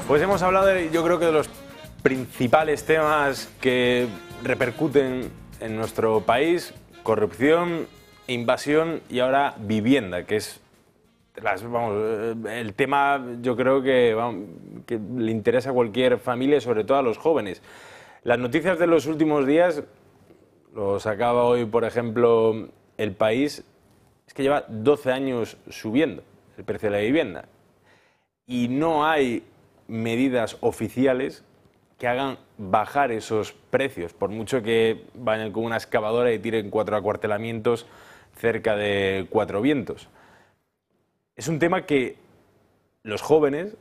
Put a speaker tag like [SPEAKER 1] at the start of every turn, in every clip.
[SPEAKER 1] Pues hemos hablado, yo creo que de los principales temas que repercuten en nuestro país: corrupción, invasión y ahora vivienda, que es el tema, yo creo que le interesa a cualquier familia, sobre todo a los jóvenes. Las noticias de los últimos días, lo sacaba hoy, por ejemplo, El País, es que lleva 12 años subiendo el precio de la vivienda y no hay medidas oficiales que hagan bajar esos precios, por mucho que vayan con una excavadora y tiren 4 acuartelamientos cerca de Cuatro Vientos. Es un tema que los jóvenes,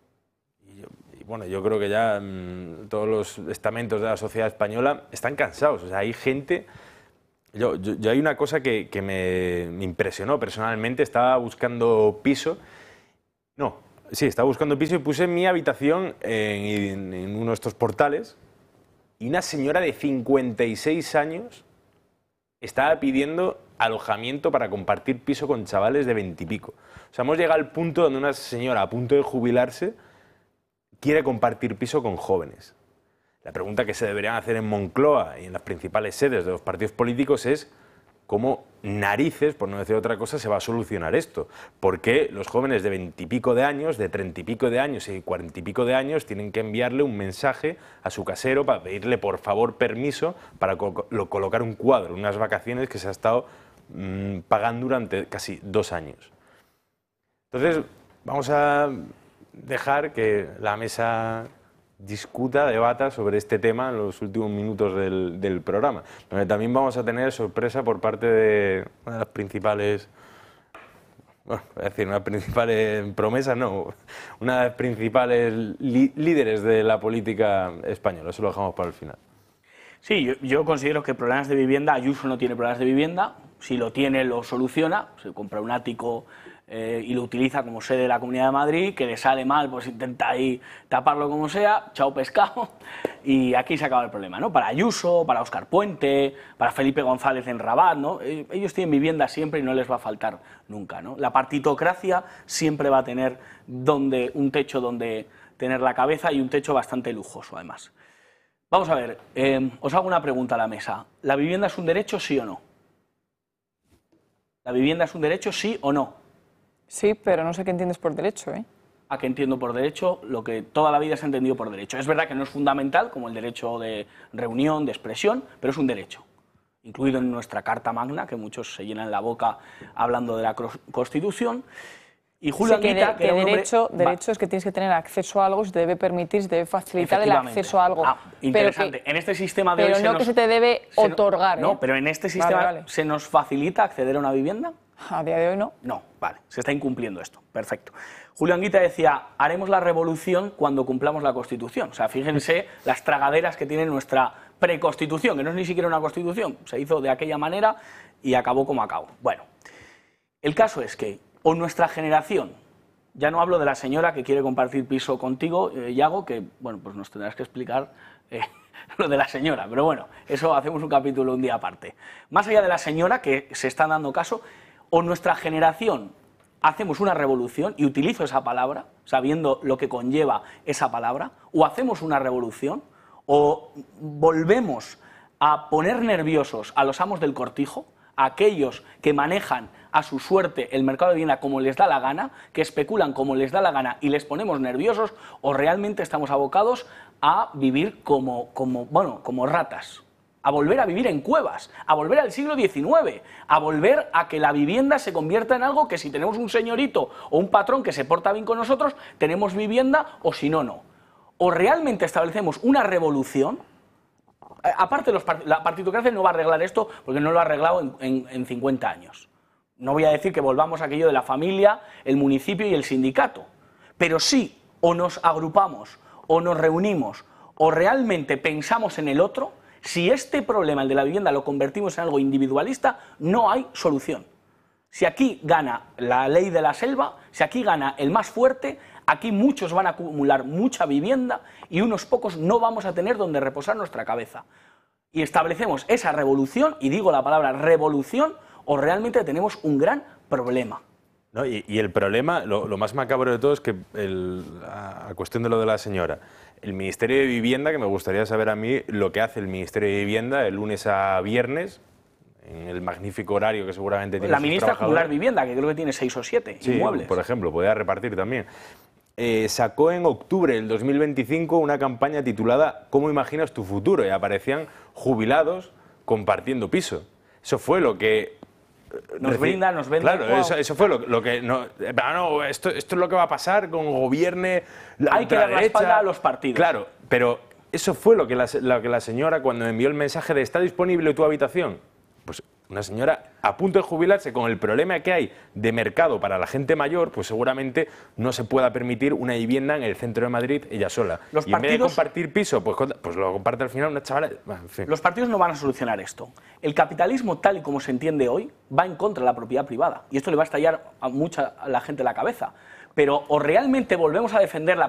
[SPEAKER 1] y bueno, yo creo que ya todos los estamentos de la sociedad española están cansados. O sea, hay gente... Yo hay una cosa que me impresionó personalmente. Estaba buscando piso. Estaba buscando piso y puse mi habitación en uno de estos portales y una señora de 56 años estaba pidiendo alojamiento para compartir piso con chavales de 20 y pico. O sea, hemos llegado al punto donde una señora a punto de jubilarse quiere compartir piso con jóvenes. La pregunta que se deberían hacer en Moncloa y en las principales sedes de los partidos políticos es cómo narices, por no decir otra cosa, se va a solucionar esto. ¿Por qué los jóvenes de 20 y pico de años, de 30 y pico de años y 40 y pico de años tienen que enviarle un mensaje a su casero para pedirle por favor permiso para colocar un cuadro, unas vacaciones que se ha estado pagando durante casi 2 años? Entonces, vamos a dejar que la mesa discuta, debata sobre este tema en los últimos minutos del programa, donde también vamos a tener sorpresa por parte de una de las principales, bueno, voy a decir, una de las principales promesas, no, una de las principales líderes de la política española. Eso lo dejamos para el final.
[SPEAKER 2] Sí, yo considero que problemas de vivienda, Ayuso no tiene problemas de vivienda. Si lo tiene, lo soluciona, se compra un ático y lo utiliza como sede de la Comunidad de Madrid, que le sale mal, pues intenta ahí taparlo como sea, chao pescado, y aquí se acaba el problema, ¿no? Para Ayuso, para Óscar Puente, para Felipe González en Rabat, ¿no? Ellos tienen vivienda siempre y no les va a faltar nunca, ¿no? La partitocracia siempre va a tener un techo donde tener la cabeza y un techo bastante lujoso, además. Vamos a ver, os hago una pregunta a la mesa. ¿La vivienda es un derecho, sí o no? ¿La vivienda es un derecho, sí o no?
[SPEAKER 3] Sí, pero no sé qué entiendes por derecho, ¿eh?
[SPEAKER 2] ¿A qué entiendo por derecho? Lo que toda la vida se ha entendido por derecho. Es verdad que no es fundamental, como el derecho de reunión, de expresión, pero es un derecho, incluido en nuestra Carta Magna, que muchos se llenan la boca hablando de la Constitución. Y Julio Anguita,
[SPEAKER 3] que derecho es que tienes que tener acceso a algo, se te debe permitir, se te debe facilitar el acceso a algo.
[SPEAKER 2] Interesante. En este sistema de hoy
[SPEAKER 3] pero no que se te debe otorgar.
[SPEAKER 2] No, pero en este sistema ¿se nos facilita acceder a una vivienda?
[SPEAKER 3] A día de hoy no.
[SPEAKER 2] No, vale, se está incumpliendo esto, perfecto. Julio Anguita decía, haremos la revolución cuando cumplamos la Constitución. O sea, fíjense las tragaderas que tiene nuestra preconstitución, que no es ni siquiera una constitución, se hizo de aquella manera y acabó como acabó. Bueno, el caso es que o nuestra generación, ya no hablo de la señora que quiere compartir piso contigo, Yago, que bueno, pues nos tendrás que explicar lo de la señora, pero bueno, eso hacemos un capítulo un día aparte. Más allá de la señora, que se está dando caso, o nuestra generación hacemos una revolución, y utilizo esa palabra, sabiendo lo que conlleva esa palabra, o hacemos una revolución, o volvemos a poner nerviosos a los amos del cortijo, a aquellos que manejan a su suerte el mercado de vivienda como les da la gana, que especulan como les da la gana y les ponemos nerviosos, o realmente estamos abocados a vivir como ratas, a volver a vivir en cuevas, a volver al siglo XIX, a volver a que la vivienda se convierta en algo que si tenemos un señorito o un patrón que se porta bien con nosotros, tenemos vivienda, o si no, no. O realmente establecemos una revolución. Aparte, la partitocracia no va a arreglar esto porque no lo ha arreglado en 50 años. No voy a decir que volvamos a aquello de la familia, el municipio y el sindicato, pero sí, o nos agrupamos, o nos reunimos, o realmente pensamos en el otro. Si este problema, el de la vivienda, lo convertimos en algo individualista, no hay solución. Si aquí gana la ley de la selva, si aquí gana el más fuerte, aquí muchos van a acumular mucha vivienda y unos pocos no vamos a tener donde reposar nuestra cabeza. Y establecemos esa revolución, y digo la palabra revolución, o realmente tenemos un gran problema.
[SPEAKER 1] No, y el problema, lo más macabro de todo es que, a cuestión de lo de la señora, el Ministerio de Vivienda, que me gustaría saber a mí lo que hace el Ministerio de Vivienda de lunes a viernes, en el magnífico horario que seguramente tiene
[SPEAKER 2] La
[SPEAKER 1] sus
[SPEAKER 2] ministra
[SPEAKER 1] trabajadores.
[SPEAKER 2] Acumular Vivienda, que creo que tiene 6 o 7
[SPEAKER 1] Sí,
[SPEAKER 2] inmuebles.
[SPEAKER 1] por ejemplo, podría repartir también. Sacó en octubre del 2025 una campaña titulada ¿Cómo imaginas tu futuro? Y aparecían jubilados compartiendo piso. Eso fue lo que...
[SPEAKER 2] Nos brinda, nos vende.
[SPEAKER 1] Claro,
[SPEAKER 2] Wow.
[SPEAKER 1] eso fue lo que... No, esto es lo que va a pasar con gobierne la
[SPEAKER 2] Hay que dar la
[SPEAKER 1] ultraderecha.
[SPEAKER 2] espalda a los partidos.
[SPEAKER 1] Claro, pero eso fue lo que la señora, cuando envió el mensaje de ¿está disponible tu habitación? Pues una señora a punto de jubilarse, con el problema que hay de mercado para la gente mayor, pues seguramente no se pueda permitir una vivienda en el centro de Madrid ella sola.
[SPEAKER 2] Los
[SPEAKER 1] y en vez de
[SPEAKER 2] partidos-
[SPEAKER 1] compartir piso, pues lo comparte al final una chavala... Bueno, en fin.
[SPEAKER 2] Los partidos no van a solucionar esto. El capitalismo, tal y como se entiende hoy, va en contra de la propiedad privada. Y esto le va a estallar a la gente en la cabeza. Pero o realmente volvemos a defender la